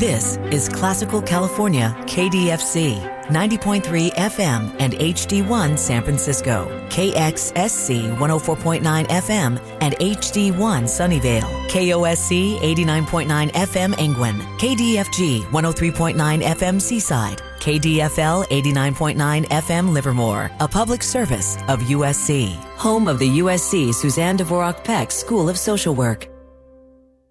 This is Classical California, KDFC, 90.3 FM and HD1 San Francisco, KXSC 104.9 FM and HD1 Sunnyvale, KOSC 89.9 FM Angwin, KDFG 103.9 FM Seaside, KDFL 89.9 FM Livermore, a public service of USC, home of the USC Suzanne Dvorak Peck School of Social Work.